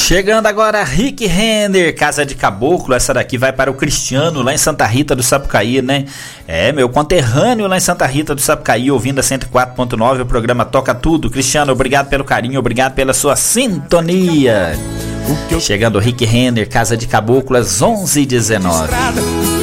Chegando agora, Rick Renner, Casa de Caboclo. Essa daqui vai para o Cristiano, lá em Santa Rita do Sapucaí, né? É, meu conterrâneo lá em Santa Rita do Sapucaí, ouvindo a 104.9, o programa Toca Tudo. Cristiano, obrigado pelo carinho, obrigado pela sua sintonia. Chegando, Rick Renner, Casa de Caboclo, às 11h19.